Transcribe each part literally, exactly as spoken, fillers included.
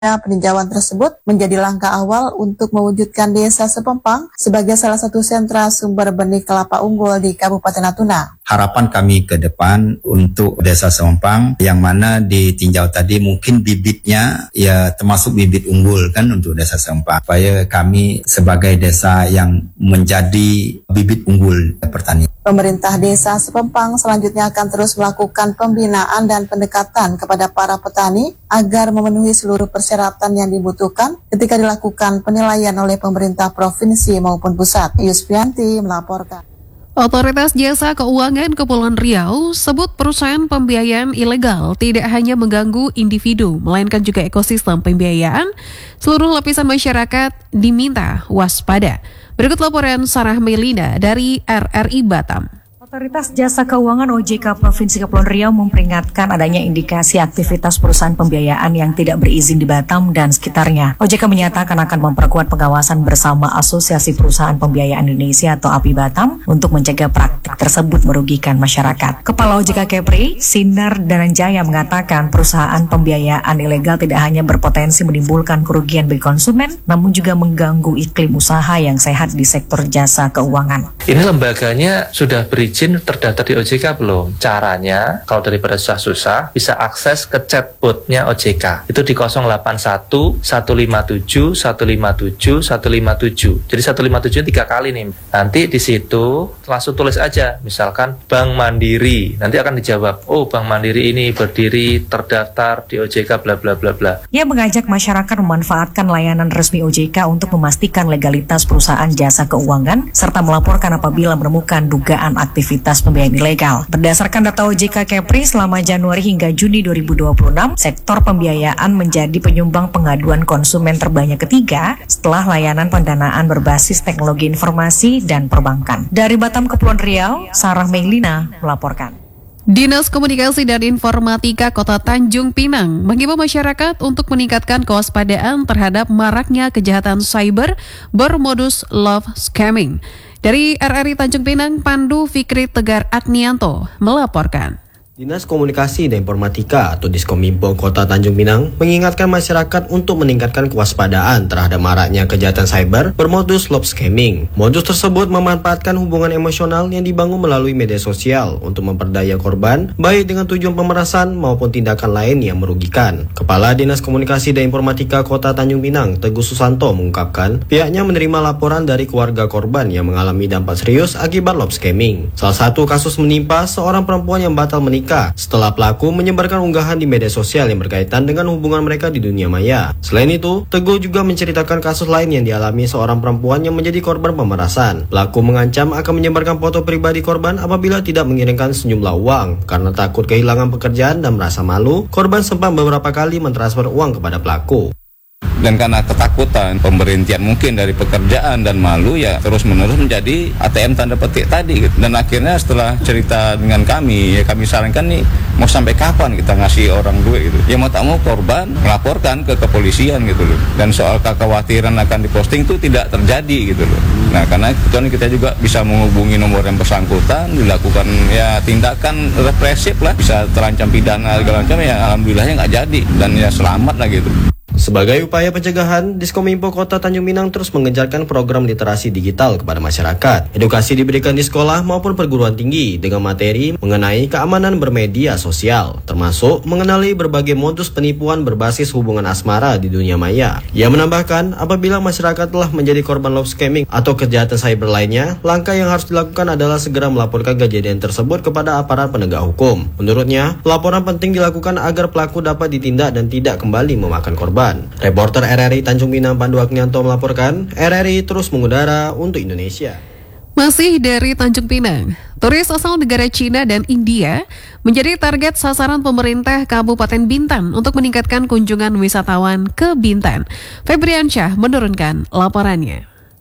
Peninjauan tersebut menjadi langkah awal untuk mewujudkan Desa Sepempang sebagai salah satu sentra sumber benih kelapa unggul di Kabupaten Natuna. Harapan kami ke depan untuk Desa Sepempang yang mana ditinjau tadi mungkin bibitnya ya termasuk bibit unggul kan untuk Desa Sepempang. Supaya kami sebagai desa yang menjadi bibit unggul pertanian. Pemerintah Desa Sepempang selanjutnya akan terus melakukan pembinaan dan pendekatan kepada para petani agar memenuhi seluruh persyaratan yang dibutuhkan ketika dilakukan penilaian oleh pemerintah provinsi maupun pusat. Yusfianti melaporkan. Otoritas Jasa Keuangan Kepulauan Riau sebut perusahaan pembiayaan ilegal tidak hanya mengganggu individu, melainkan juga ekosistem pembiayaan. Seluruh lapisan masyarakat diminta waspada. Berikut laporan Sarah Melina dari R R I Batam. Otoritas Jasa Keuangan O J K Provinsi Kepulauan Riau memperingatkan adanya indikasi aktivitas perusahaan pembiayaan yang tidak berizin di Batam dan sekitarnya. O J K menyatakan akan memperkuat pengawasan bersama Asosiasi Perusahaan Pembiayaan Indonesia atau A P I Batam untuk mencegah praktik tersebut merugikan masyarakat. Kepala O J K Kepri, Sinar Dananjaya mengatakan perusahaan pembiayaan ilegal tidak hanya berpotensi menimbulkan kerugian bagi konsumen, namun juga mengganggu iklim usaha yang sehat di sektor jasa keuangan. Ini lembaganya sudah berizin terdaftar di O J K belum? Caranya, kalau daripada susah-susah, bisa akses ke chatbotnya O J K. Itu di nol delapan satu satu lima tujuh satu lima tujuh satu lima tujuh. Jadi satu lima tujuh tiga kali nih. Nanti di situ langsung tulis aja, misalkan Bank Mandiri. Nanti akan dijawab, oh Bank Mandiri ini berdiri terdaftar di O J K bla bla bla bla. Ia mengajak masyarakat memanfaatkan layanan resmi O J K untuk memastikan legalitas perusahaan jasa keuangan serta melaporkan apabila menemukan dugaan aktivitas aktivitas pembiayaan ilegal. Berdasarkan data O J K Kepri, selama Januari hingga Juni dua ribu dua puluh enam, sektor pembiayaan menjadi penyumbang pengaduan konsumen terbanyak ketiga setelah layanan pendanaan berbasis teknologi informasi dan perbankan. Dari Batam, Kepulauan Riau, Sarah Melina melaporkan. Dinas Komunikasi dan Informatika Kota Tanjung Pinang menghimbau masyarakat untuk meningkatkan kewaspadaan terhadap maraknya kejahatan cyber bermodus love scamming. Dari R R I Tanjung Pinang, Pandu Fikri Tegar Agnianto melaporkan. Dinas Komunikasi dan Informatika atau Diskominfo Kota Tanjung Pinang mengingatkan masyarakat untuk meningkatkan kewaspadaan terhadap maraknya kejahatan cyber bermodus love scamming. Modus tersebut memanfaatkan hubungan emosional yang dibangun melalui media sosial untuk memperdaya korban, baik dengan tujuan pemerasan maupun tindakan lain yang merugikan. Kepala Dinas Komunikasi dan Informatika Kota Tanjung Pinang, Teguh Susanto, mengungkapkan pihaknya menerima laporan dari keluarga korban yang mengalami dampak serius akibat love scamming. Salah satu kasus menimpa seorang perempuan yang batal menikah setelah pelaku menyebarkan unggahan di media sosial yang berkaitan dengan hubungan mereka di dunia maya. Selain itu, Teguh juga menceritakan kasus lain yang dialami seorang perempuan yang menjadi korban pemerasan. Pelaku mengancam akan menyebarkan foto pribadi korban apabila tidak mengirimkan sejumlah uang. Karena takut kehilangan pekerjaan dan merasa malu, korban sempat beberapa kali mentransfer uang kepada pelaku. Dan karena ketakutan, pemberhentian mungkin dari pekerjaan dan malu, ya terus menerus menjadi A T M tanda petik tadi gitu. Dan akhirnya setelah cerita dengan kami, ya kami sarankan nih, mau sampai kapan kita ngasih orang duit gitu. Ya mau tak mau korban melaporkan ke kepolisian gitu loh. Dan soal kekhawatiran akan diposting itu tidak terjadi gitu loh. Nah karena kemudian kita juga bisa menghubungi nomor yang bersangkutan, dilakukan ya tindakan represif lah, bisa terancam pidana segala macam, ya alhamdulillahnya nggak jadi dan ya selamat lah gitu. Sebagai upaya pencegahan, Diskominfo Kota Tanjung Pinang terus mengencarkan program literasi digital kepada masyarakat. Edukasi diberikan di sekolah maupun perguruan tinggi dengan materi mengenai keamanan bermedia sosial, termasuk mengenali berbagai modus penipuan berbasis hubungan asmara di dunia maya. Ia menambahkan, apabila masyarakat telah menjadi korban love scamming atau kejahatan cyber lainnya, langkah yang harus dilakukan adalah segera melaporkan kejadian tersebut kepada aparat penegak hukum. Menurutnya, laporan penting dilakukan agar pelaku dapat ditindak dan tidak kembali memakan korban. Reporter R R I Tanjung Pinang Pandu Agnianto melaporkan, R R I terus mengudara untuk Indonesia. Masih dari Tanjung Pinang, turis asal negara Cina dan India menjadi target sasaran pemerintah Kabupaten Bintan untuk meningkatkan kunjungan wisatawan ke Bintan. Febriansyah menurunkan laporannya.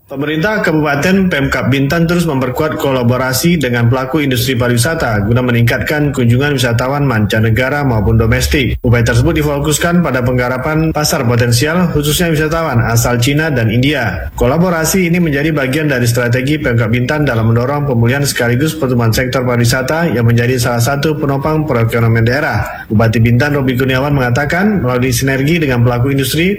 Pemerintah Kabupaten Pemkab Bintan terus memperkuat kolaborasi dengan pelaku industri pariwisata guna meningkatkan kunjungan wisatawan mancanegara maupun domestik. Upaya tersebut difokuskan pada penggarapan pasar potensial khususnya wisatawan asal Cina dan India. Kolaborasi ini menjadi bagian dari strategi Pemkab Bintan dalam mendorong pemulihan sekaligus pertumbuhan sektor pariwisata yang menjadi salah satu penopang perekonomian daerah. Bupati Bintan Robi Kurniawan mengatakan melalui sinergi dengan pelaku industri